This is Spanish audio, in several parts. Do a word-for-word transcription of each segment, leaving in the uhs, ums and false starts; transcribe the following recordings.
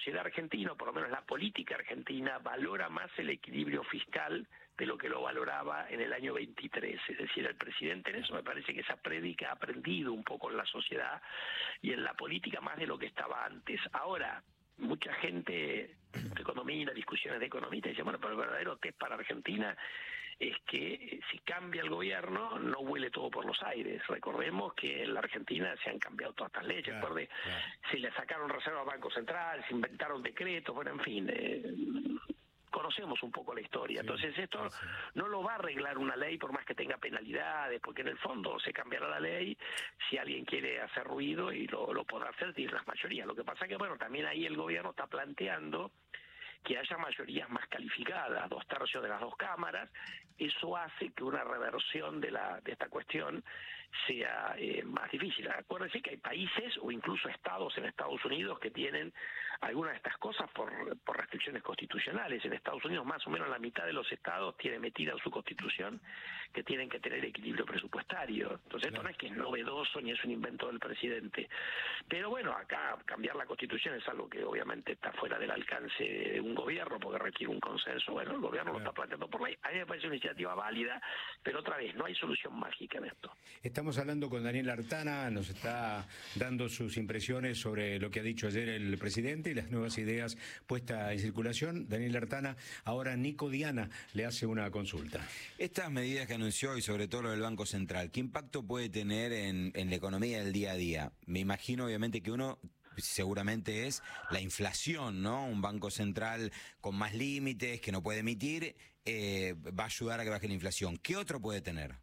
sociedad argentina, por lo menos la política argentina, valora más el equilibrio fiscal de lo que lo valoraba en el año veintitrés. Es decir, el presidente en eso me parece que esa prédica ha aprendido un poco en la sociedad y en la política más de lo que estaba antes. Ahora, mucha gente de economía, discusiones de economistas, dice, bueno, pero el verdadero test para Argentina es que si cambia el gobierno no vuele todo por los aires. Recordemos que en la Argentina se han cambiado todas estas leyes, claro, claro. Se le sacaron reservas al Banco Central, se inventaron decretos, bueno, en fin, eh, conocemos un poco la historia. Sí, entonces esto sí. no lo va a arreglar una ley por más que tenga penalidades, porque en el fondo se cambiará la ley si alguien quiere hacer ruido y lo, lo podrá hacer, tiene las mayorías. Lo que pasa que, bueno, también ahí el gobierno está planteando que haya mayorías más calificadas, dos tercios de las dos cámaras. Eso hace que una reversión de la de esta cuestión sea eh, más difícil. Acuérdense que hay países o incluso estados en Estados Unidos que tienen algunas de estas cosas por, por restricciones constitucionales. En Estados Unidos más o menos la mitad de los estados tiene metida en su constitución que tienen que tener equilibrio presupuestario. Entonces esto no es que es novedoso ni es un invento del presidente. Pero bueno, acá cambiar la constitución es algo que obviamente está fuera del alcance de un gobierno porque requiere un consenso. Bueno, el gobierno claro. lo está planteando por ley. A mí me parece una iniciativa válida, pero otra vez, no hay solución mágica en esto. Estamos hablando con Daniel Artana, nos está dando sus impresiones sobre lo que ha dicho ayer el presidente y las nuevas ideas puestas en circulación. Daniel Artana, ahora Nico Diana le hace una consulta. Estas medidas que anunció y sobre todo lo del Banco Central, ¿qué impacto puede tener en, en la economía del día a día? Me imagino obviamente que uno seguramente es la inflación, ¿no? Un banco central con más límites, que no puede emitir, eh, va a ayudar a que baje la inflación. ¿Qué otro puede tener?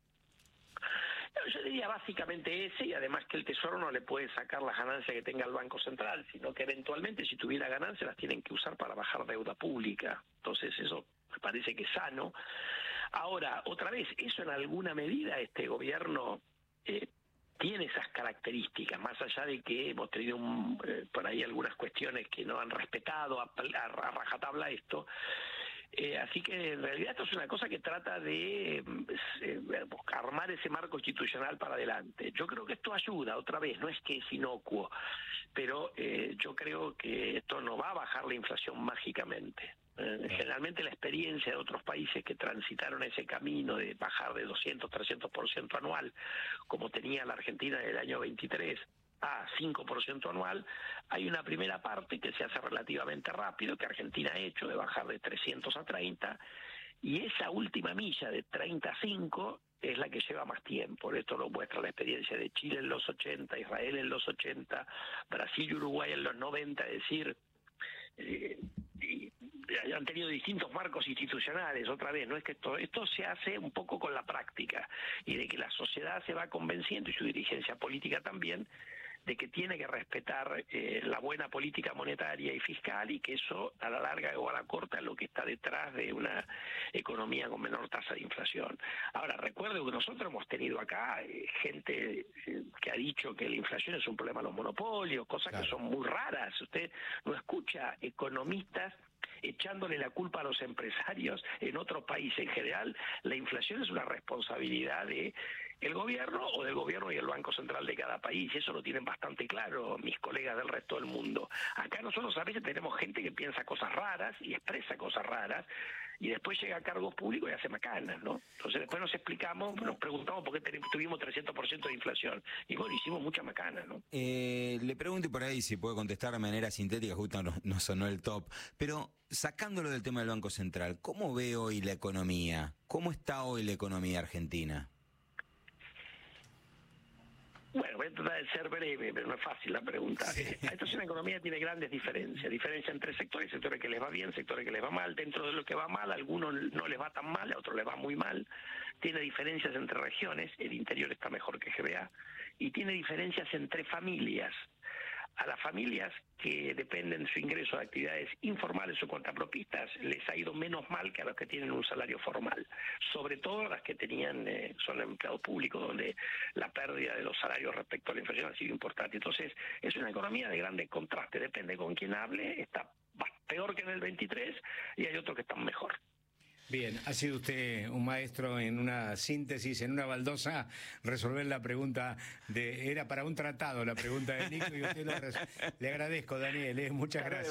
Yo diría básicamente ese, y además que el Tesoro no le puede sacar las ganancias que tenga el Banco Central, sino que eventualmente si tuviera ganancias las tienen que usar para bajar deuda pública. Entonces eso me parece que es sano. Ahora, otra vez, eso en alguna medida este gobierno eh, tiene esas características, más allá de que hemos tenido un, eh, por ahí algunas cuestiones que no han respetado a, a, a rajatabla esto. Eh, así que en realidad esto es una cosa que trata de eh, armar ese marco constitucional para adelante. Yo creo que esto ayuda, otra vez, no es que es inocuo, pero eh, yo creo que esto no va a bajar la inflación mágicamente. Eh, generalmente la experiencia de otros países que transitaron ese camino de bajar de doscientos, trescientos por ciento anual, como tenía la Argentina en el año veintitrés, a cinco por ciento anual, hay una primera parte que se hace relativamente rápido, que Argentina ha hecho, de bajar de trescientos a treinta, y esa última milla de treinta a cinco es la que lleva más tiempo. Esto lo muestra la experiencia de Chile en los ochenta, Israel en los ochenta, Brasil y Uruguay en los noventa, es decir, eh, y han tenido distintos marcos institucionales. Otra vez, no es que esto, esto se hace un poco con la práctica, y de que la sociedad se va convenciendo, y su dirigencia política también, de que tiene que respetar eh, la buena política monetaria y fiscal, y que eso a la larga o a la corta es lo que está detrás de una economía con menor tasa de inflación. Ahora, recuerdo que nosotros hemos tenido acá eh, gente eh, que ha dicho que la inflación es un problema de los monopolios, cosas claro. que son muy raras. Usted no escucha economistas echándole la culpa a los empresarios en otros países. En general, la inflación es una responsabilidad de el gobierno o del gobierno y el Banco Central de cada país. Eso lo tienen bastante claro mis colegas del resto del mundo. Acá nosotros a veces tenemos gente que piensa cosas raras y expresa cosas raras, y después llega a cargos públicos y hace macanas, ¿no? Entonces después nos explicamos, nos preguntamos por qué tuvimos trescientos por ciento de inflación. Y bueno, hicimos mucha macana, ¿no? Eh, le pregunto por ahí si puede contestar de manera sintética, justo no, no sonó el top, pero sacándolo del tema del Banco Central, ¿cómo ve hoy la economía? ¿Cómo está hoy la economía argentina? Bueno, voy a tratar de ser breve, pero no es fácil la pregunta. Sí. Esto es una economía que tiene grandes diferencias, diferencia entre sectores, sectores que les va bien, sectores que les va mal. Dentro de lo que va mal, a algunos no les va tan mal, a otros les va muy mal. Tiene diferencias entre regiones, el interior está mejor que G B A, y tiene diferencias entre familias. A las familias que dependen de su ingreso de actividades informales o contrapropistas les ha ido menos mal que a los que tienen un salario formal, sobre todo las que tenían eh, son empleados públicos, donde la pérdida de los salarios respecto a la inflación ha sido importante. Entonces es una economía de grandes contrastes, depende con quién hable, está peor que en el veintitrés y hay otros que están mejor. Bien, ha sido usted un maestro en una síntesis, en una baldosa, resolver la pregunta de... Era para un tratado la pregunta de Nico y usted lo resolvió. Le agradezco, Daniel, ¿eh? Muchas gracias.